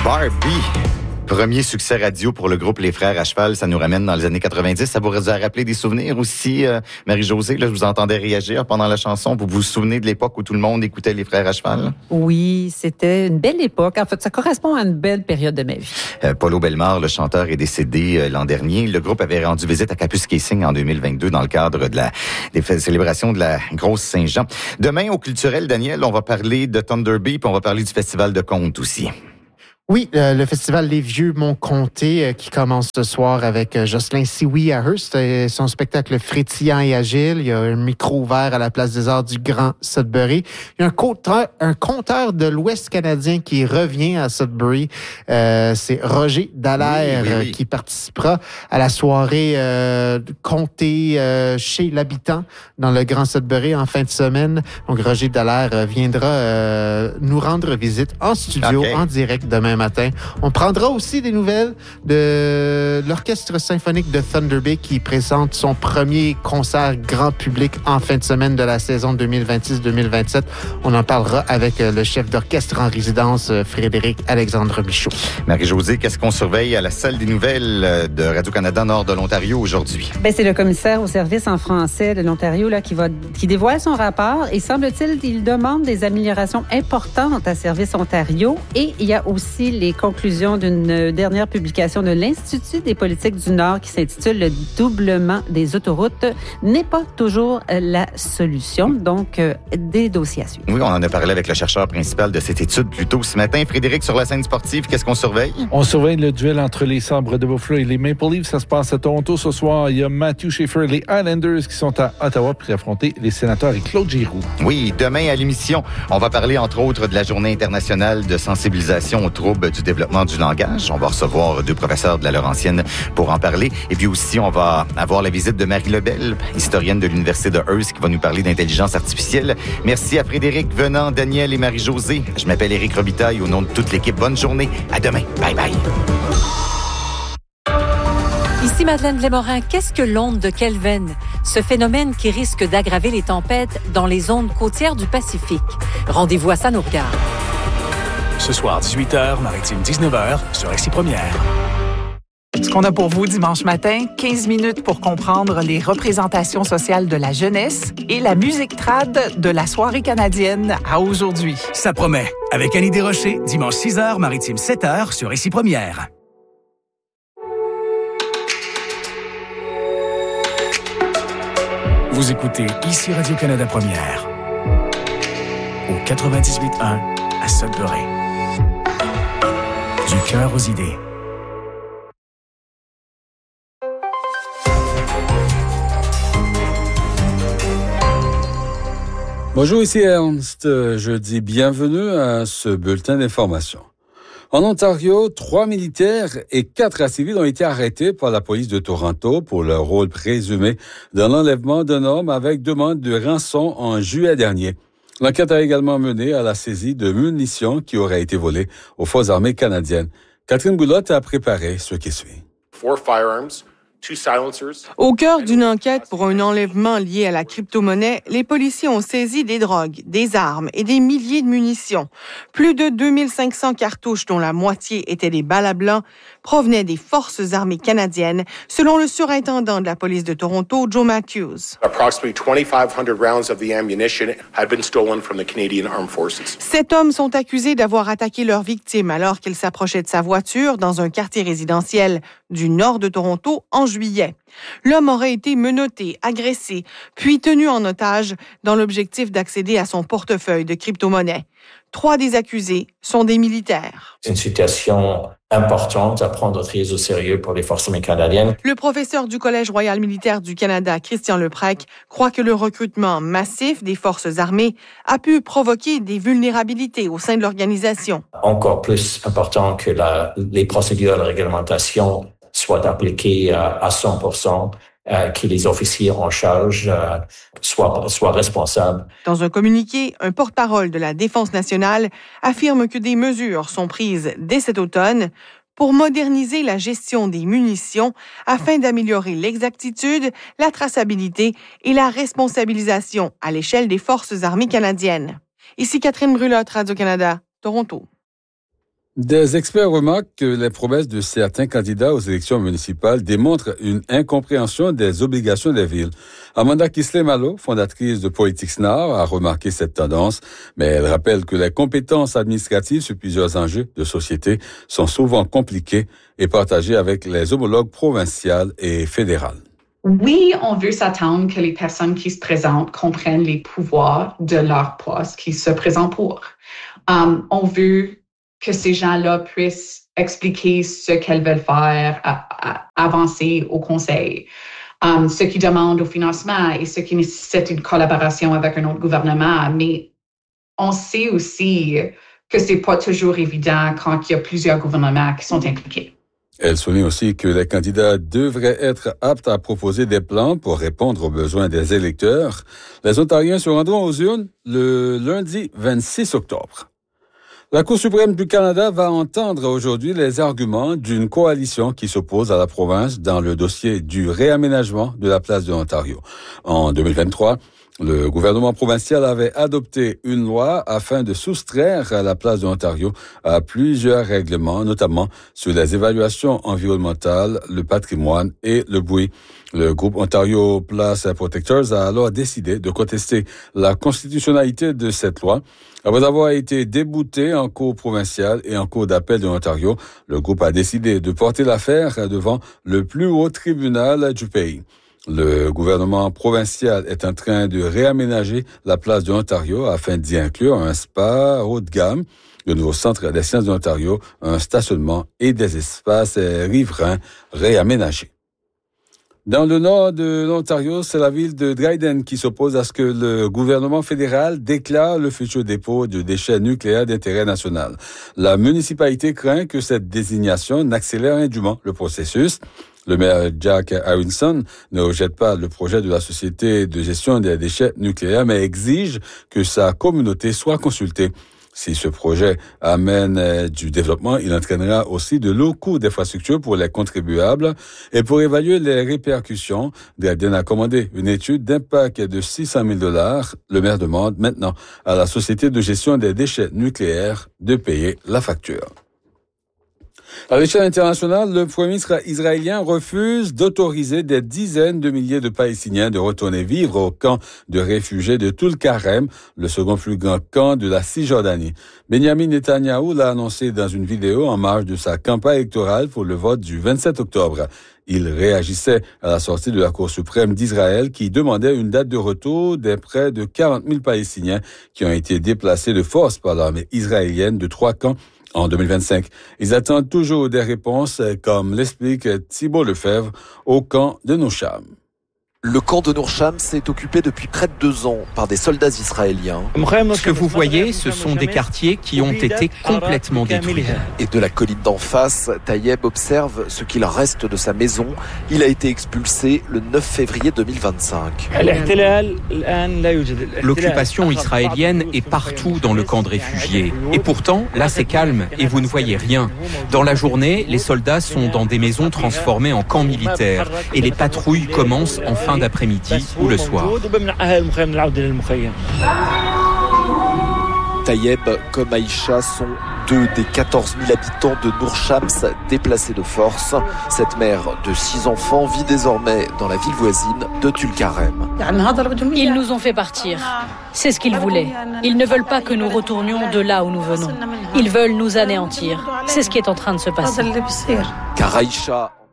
Barbie. Premier succès radio pour le groupe Les Frères à Cheval. Ça nous ramène dans les années 90. Ça vous a rappelé des souvenirs aussi, Marie-Josée? Là, je vous entendais réagir pendant la chanson. Vous vous souvenez de l'époque où tout le monde écoutait Les Frères à Cheval? Oui, c'était une belle époque. En fait, ça correspond à une belle période de ma vie. Paulo Bellemare, le chanteur, est décédé l'an dernier. Le groupe avait rendu visite à Kapuskasing en 2022 dans le cadre de des célébrations de la Grosse Saint-Jean. Demain, au culturel, Daniel, on va parler de Thunder Bay, puis on va parler du Festival de contes aussi. Oui, le festival Les Vieux M'ont Conté qui commence ce soir avec Jocelyn Sioui à Hearst. Son spectacle frétillant et agile. Il y a un micro ouvert à la Place des Arts du Grand Sudbury. Il y a un conteur de l'Ouest canadien qui revient à Sudbury. C'est Roger Dallaire qui participera à la soirée Comté chez l'habitant dans le Grand Sudbury en fin de semaine. Donc Roger Dallaire viendra nous rendre visite en studio, en direct demain matin. On prendra aussi des nouvelles de l'Orchestre symphonique de Thunder Bay qui présente son premier concert grand public en fin de semaine de la saison 2026-2027. On en parlera avec le chef d'orchestre en résidence, Frédéric Alexandre Michaud. Marie-Josée, qu'est-ce qu'on surveille à la salle des nouvelles de Radio-Canada Nord de l'Ontario aujourd'hui? C'est le commissaire au service en français de l'Ontario là, qui dévoile son rapport et semble-t-il, il demande des améliorations importantes à Service Ontario et il y a aussi les conclusions d'une dernière publication de l'Institut des politiques du Nord qui s'intitule « Le doublement des autoroutes n'est pas toujours la solution ». Donc, des dossiers à suivre. Oui, on en a parlé avec le chercheur principal de cette étude plus tôt ce matin. Frédéric, sur la scène sportive, qu'est-ce qu'on surveille? On surveille le duel entre les Sabres de Buffalo et les Maple Leafs. Ça se passe à Toronto ce soir. Il y a Matthew Schaefer, les Islanders qui sont à Ottawa pour affronter les Sénateurs et Claude Giroux. Oui, demain à l'émission, on va parler entre autres de la Journée internationale de sensibilisation aux troubles du développement du langage. On va recevoir 2 professeurs de la Laurentienne pour en parler. Et puis aussi, on va avoir la visite de Marie Lebel, historienne de l'Université de Hearst, qui va nous parler d'intelligence artificielle. Merci à Frédéric Venant, Daniel et Marie-Josée. Je m'appelle Éric Robitaille. Au nom de toute l'équipe, bonne journée. À demain. Bye bye. Ici Madeleine Lémorin, qu'est-ce que l'onde de Kelvin? Ce phénomène qui risque d'aggraver les tempêtes dans les zones côtières du Pacifique. Rendez-vous à ça nous regarde. Ce soir, 18h, Maritime 19h, sur Récit Première. Ce qu'on a pour vous dimanche matin, 15 minutes pour comprendre les représentations sociales de la jeunesse et la musique trad de la soirée canadienne à aujourd'hui. Ça promet. Avec Annie Desrochers, dimanche 6h, Maritime 7h, sur Récit Première. Vous écoutez ici Radio-Canada Première. Au 98.1 à Sudbury. Du cœur aux idées. Bonjour, ici Ernst. Je dis bienvenue à ce bulletin d'information. En Ontario, 3 militaires et 4 civils ont été arrêtés par la police de Toronto pour leur rôle présumé dans l'enlèvement d'un homme avec demande de rançon en juillet dernier. L'enquête a également mené à la saisie de munitions qui auraient été volées aux Forces armées canadiennes. Catherine Boulotte a préparé ce qui suit. 4 firearms. Au cœur d'une enquête pour un enlèvement lié à la crypto-monnaie, les policiers ont saisi des drogues, des armes et des milliers de munitions. Plus de 2500 cartouches, dont la moitié étaient des balles à blanc, provenaient des Forces armées canadiennes, selon le surintendant de la police de Toronto, Joe Matthews. Approximately 2,500 rounds of the ammunition had been stolen from the Canadian Armed Forces. 7 hommes sont accusés d'avoir attaqué leur victime alors qu'ils s'approchaient de sa voiture dans un quartier résidentiel du nord de Toronto en juillet. L'homme aurait été menotté, agressé, puis tenu en otage dans l'objectif d'accéder à son portefeuille de crypto-monnaie. 3 des accusés sont des militaires. C'est une situation importante à prendre très au sérieux pour les Forces armées canadiennes. Le professeur du Collège royal militaire du Canada, Christian Leprec, croit que le recrutement massif des Forces armées a pu provoquer des vulnérabilités au sein de l'organisation. Encore plus important que les procédures de réglementation soient appliquées à 100%, que les officiers en charge soient responsables. Dans un communiqué, un porte-parole de la Défense nationale affirme que des mesures sont prises dès cet automne pour moderniser la gestion des munitions afin d'améliorer l'exactitude, la traçabilité et la responsabilisation à l'échelle des Forces armées canadiennes. Ici Catherine Brulotte, Radio-Canada, Toronto. Des experts remarquent que les promesses de certains candidats aux élections municipales démontrent une incompréhension des obligations des villes. Amanda Kisle-Malo, fondatrice de Politics Now, a remarqué cette tendance, mais elle rappelle que les compétences administratives sur plusieurs enjeux de société sont souvent compliquées et partagées avec les homologues provinciales et fédérales. Oui, on veut s'attendre que les personnes qui se présentent comprennent les pouvoirs de leur poste qu'ils se présentent pour. On veut que ces gens-là puissent expliquer ce qu'elles veulent faire, avancer au conseil, ce qui demande au financement et ce qui nécessite une collaboration avec un autre gouvernement. Mais on sait aussi que c'est pas toujours évident quand il y a plusieurs gouvernements qui sont impliqués. Elle souligne aussi que les candidats devraient être aptes à proposer des plans pour répondre aux besoins des électeurs. Les Ontariens se rendront aux urnes le lundi 26 octobre. La Cour suprême du Canada va entendre aujourd'hui les arguments d'une coalition qui s'oppose à la province dans le dossier du réaménagement de la place de l'Ontario. En 2023, le gouvernement provincial avait adopté une loi afin de soustraire la place de l'Ontario à plusieurs règlements, notamment sur les évaluations environnementales, le patrimoine et le bruit. Le groupe Ontario Place Protectors a alors décidé de contester la constitutionnalité de cette loi. Après avoir été débouté en cour provinciale et en cour d'appel de l'Ontario, le groupe a décidé de porter l'affaire devant le plus haut tribunal du pays. Le gouvernement provincial est en train de réaménager la place de l'Ontario afin d'y inclure un spa haut de gamme, le nouveau centre des sciences de l'Ontario, un stationnement et des espaces riverains réaménagés. Dans le nord de l'Ontario, c'est la ville de Dryden qui s'oppose à ce que le gouvernement fédéral déclare le futur dépôt de déchets nucléaires d'intérêt national. La municipalité craint que cette désignation n'accélère indûment le processus. Le maire Jack Harrison ne rejette pas le projet de la Société de gestion des déchets nucléaires, mais exige que sa communauté soit consultée. Si ce projet amène du développement, il entraînera aussi de lourds coûts d'infrastructure pour les contribuables. Et pour évaluer les répercussions, Dryden a commandé une étude d'impact de $600 000. Le maire demande maintenant à la Société de gestion des déchets nucléaires de payer la facture. À l'échelle internationale, le Premier ministre israélien refuse d'autoriser des dizaines de milliers de Palestiniens de retourner vivre au camp de réfugiés de Tulkarem, le second plus grand camp de la Cisjordanie. Benjamin Netanyahou l'a annoncé dans une vidéo en marge de sa campagne électorale pour le vote du 27 octobre. Il réagissait à la sortie de la Cour suprême d'Israël qui demandait une date de retour des près de 40 000 Palestiniens qui ont été déplacés de force par l'armée israélienne de 3 camps en 2025. Ils attendent toujours des réponses, comme l'explique Thibault Lefebvre, au camp de Noucham. Le camp de Nourcham s'est occupé depuis près de 2 ans par des soldats israéliens. Ce que vous voyez, ce sont des quartiers qui ont été complètement détruits. Et de la colline d'en face, Taïeb observe ce qu'il reste de sa maison. Il a été expulsé le 9 février 2025. L'occupation israélienne est partout dans le camp de réfugiés. Et pourtant, là c'est calme et vous ne voyez rien. Dans la journée, les soldats sont dans des maisons transformées en camps militaires et les patrouilles commencent en fin d'après-midi ou le soir. Taïeb comme Aïcha sont 2 des 14 000 habitants de Nourchams déplacés de force. Cette mère de 6 enfants vit désormais dans la ville voisine de Tulkarem. Ils nous ont fait partir. C'est ce qu'ils voulaient. Ils ne veulent pas que nous retournions de là où nous venons. Ils veulent nous anéantir. C'est ce qui est en train de se passer. Car Aïcha